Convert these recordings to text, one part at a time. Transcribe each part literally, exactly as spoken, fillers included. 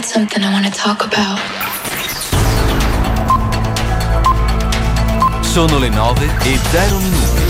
something I want to talk about. Sono le nove e zero minuti.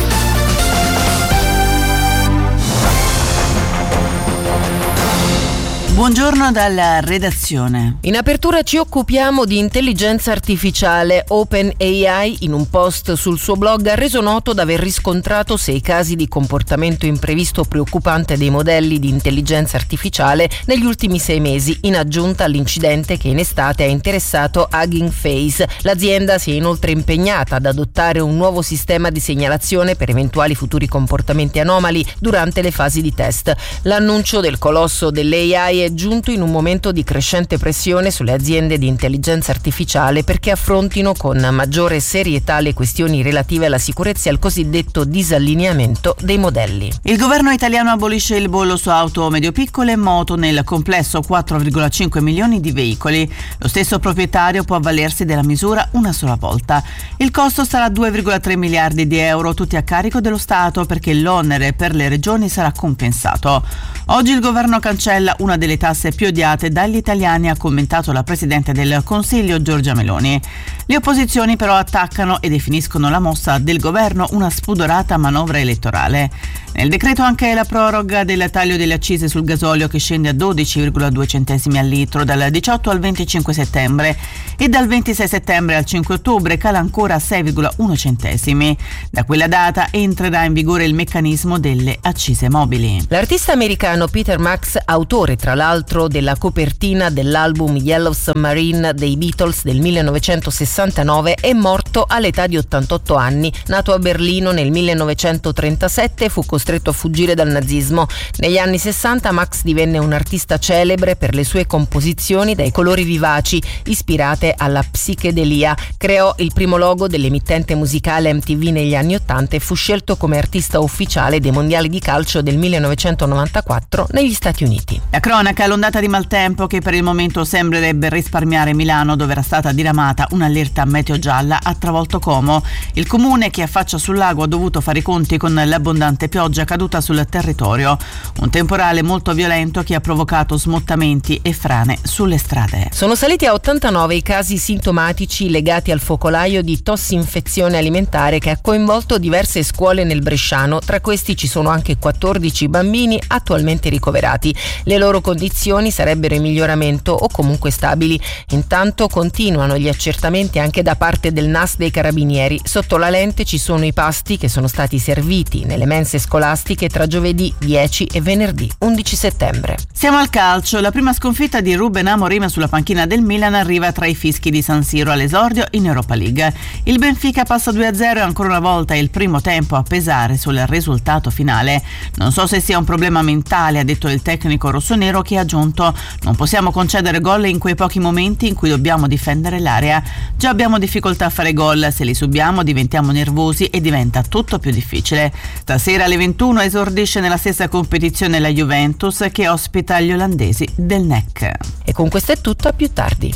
Buongiorno dalla redazione. In apertura ci occupiamo di intelligenza artificiale. OpenAI, in un post sul suo blog, ha reso noto di aver riscontrato sei casi di comportamento imprevisto preoccupante dei modelli di intelligenza artificiale negli ultimi sei mesi, in aggiunta all'incidente che in estate ha interessato Hugging Face. L'azienda si è inoltre impegnata ad adottare un nuovo sistema di segnalazione per eventuali futuri comportamenti anomali durante le fasi di test. L'annuncio del colosso dell'A I è giunto in un momento di crescente pressione sulle aziende di intelligenza artificiale perché affrontino con maggiore serietà le questioni relative alla sicurezza e al cosiddetto disallineamento dei modelli. Il governo italiano abolisce il bollo su auto medio-piccole e moto, nel complesso quattro virgola cinque milioni di veicoli. Lo stesso proprietario può avvalersi della misura una sola volta. Il costo sarà due virgola tre miliardi di euro, tutti a carico dello Stato, perché l'onere per le regioni sarà compensato. Oggi il governo cancella una delle tasse più odiate dagli italiani, ha commentato la Presidente del Consiglio Giorgia Meloni. Le opposizioni però attaccano e definiscono la mossa del governo una spudorata manovra elettorale. Nel decreto anche la proroga del taglio delle accise sul gasolio, che scende a dodici virgola due centesimi al litro dal diciotto al venticinque settembre e dal ventisei settembre al cinque ottobre cala ancora a sei virgola uno centesimi. Da quella data entrerà in vigore il meccanismo delle accise mobili. L'artista americano Peter Max, autore tra l'altro della copertina dell'album Yellow Submarine dei Beatles del millenovecentosessantanove, è morto all'età di ottantotto anni. Nato a Berlino nel millenovecentotrentasette, fu costretto a fuggire dal nazismo. Negli anni sessanta Max divenne un artista celebre per le sue composizioni dai colori vivaci, ispirate alla psichedelia. Creò il primo logo dell'emittente musicale M T V negli anni ottanta e fu scelto come artista ufficiale dei mondiali di calcio del millenovecentonovantaquattro negli Stati Uniti. La cronaca, l'ondata di maltempo che per il momento sembrerebbe risparmiare Milano, dove era stata diramata un'allerta meteo gialla, ha travolto Como. Il comune, che affaccia sul lago, ha dovuto fare i conti con l'abbondante pioggia caduta sul territorio. Un temporale molto violento che ha provocato smottamenti e frane sulle strade. Sono saliti a ottantanove i casi sintomatici legati al focolaio di tossinfezione alimentare che ha coinvolto diverse scuole nel Bresciano. Tra questi ci sono anche quattordici bambini attualmente ricoverati. Le loro condizioni sarebbero in miglioramento o comunque stabili. Intanto continuano gli accertamenti anche da parte del N A S dei Carabinieri. Sotto la lente ci sono i pasti che sono stati serviti nelle mense scolastiche tra giovedì dieci e venerdì undici settembre. Siamo al calcio. La prima sconfitta di Ruben Amorim sulla panchina del Milan arriva tra i fischi di San Siro all'esordio in Europa League. Il Benfica passa due a zero e ancora una volta è il primo tempo a pesare sul risultato finale. Non so se sia un problema mentale, ha detto il tecnico rossonero, che ha aggiunto: non possiamo concedere gol in quei pochi momenti in cui dobbiamo difendere l'area. Già abbiamo difficoltà a fare gol, se li subiamo diventiamo nervosi e diventa tutto più difficile. Stasera alle ventuno esordisce nella stessa competizione la Juventus, che ospita gli olandesi del N E C. E con questo è tutto, a più tardi.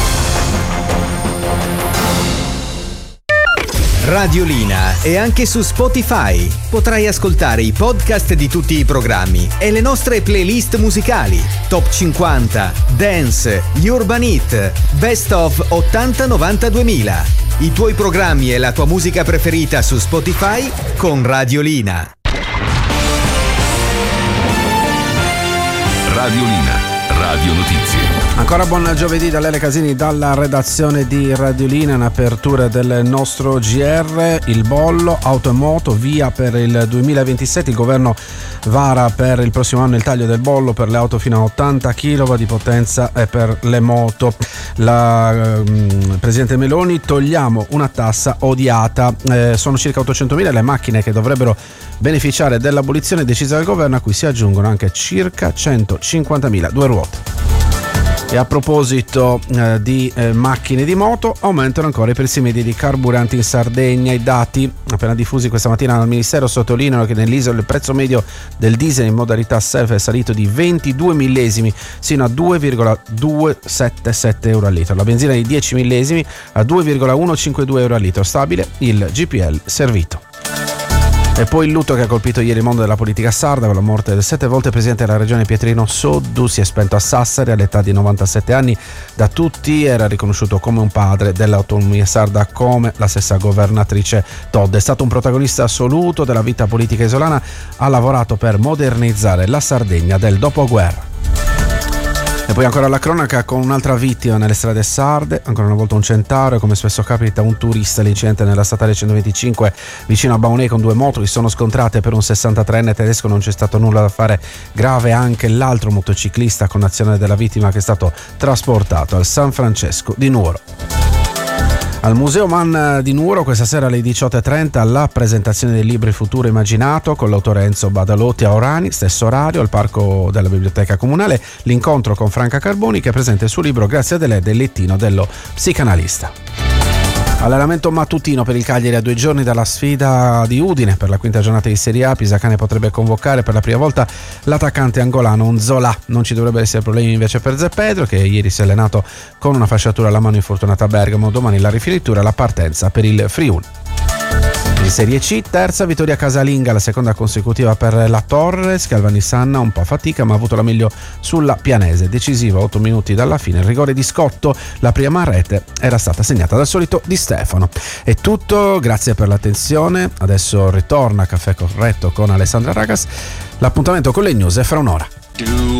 Radiolina è anche su Spotify. Potrai ascoltare i podcast di tutti i programmi e le nostre playlist musicali: Top cinquanta, Dance, gli Urban Hit, Best of ottanta novanta duemila. I tuoi programmi e la tua musica preferita su Spotify con Radiolina. Radiolina, Radio Notizie. Ancora buon giovedì da Lele Casini dalla redazione di Radiolina. In apertura del nostro G R, il bollo, auto e moto, via per il duemilaventisette. Il governo vara per il prossimo anno il taglio del bollo per le auto fino a ottanta chilowatt di potenza e per le moto. La eh, Presidente Meloni: togliamo una tassa odiata. Eh, sono circa ottocentomila le macchine che dovrebbero beneficiare dell'abolizione decisa dal governo, a cui si aggiungono anche circa centocinquantamila due ruote. E a proposito eh, di eh, macchine di moto, aumentano ancora i prezzi medi di carburanti in Sardegna. I dati appena diffusi questa mattina dal Ministero sottolineano che nell'isola il prezzo medio del diesel in modalità self è salito di ventidue millesimi sino a due virgola duecentosettantasette euro al litro. La benzina di dieci millesimi a due virgola centocinquantadue euro al litro. Stabile il G P L servito. E poi il lutto che ha colpito ieri il mondo della politica sarda con la morte del sette volte presidente della regione Pietrino Soddu. Si è spento a Sassari all'età di novantasette anni. Da tutti era riconosciuto come un padre dell'autonomia sarda, come la stessa governatrice Todd. È stato un protagonista assoluto della vita politica isolana, ha lavorato per modernizzare la Sardegna del dopoguerra. E poi ancora la cronaca con un'altra vittima nelle strade sarde, ancora una volta un centauro e come spesso capita un turista. L'incidente nella statale centoventicinque vicino a Baunei con due moto che sono scontrate per un sessantatreenne tedesco. Non c'è stato nulla da fare grave anche l'altro motociclista con azione della vittima che è stato trasportato al San Francesco di Nuoro. Al Museo Man di Nuoro questa sera alle diciotto e trenta la presentazione del libro Il futuro immaginato con l'autore Enzo Badalotti a Orani, stesso orario al Parco della Biblioteca Comunale, l'incontro con Franca Carboni che presenta il suo libro Grazie a Delè del lettino dello psicanalista. Allenamento mattutino per il Cagliari a due giorni dalla sfida di Udine per la quinta giornata di Serie A. Pisacane potrebbe convocare per la prima volta l'attaccante angolano Nzola. Non ci dovrebbero essere problemi invece per Zepedro, che ieri si è allenato con una fasciatura alla mano infortunata a Bergamo. Domani la rifinitura e la partenza per il Friuli. In Serie C, terza vittoria casalinga, la seconda consecutiva per la Torres, che al Vanissanna un po' fatica ma ha avuto la meglio sulla Pianese. Decisiva otto minuti dalla fine, il rigore di Scotto, la prima rete era stata segnata dal solito Di Stefano. È tutto, grazie per l'attenzione, adesso ritorna Caffè Corretto con Alessandra Ragas, l'appuntamento con le news è fra un'ora.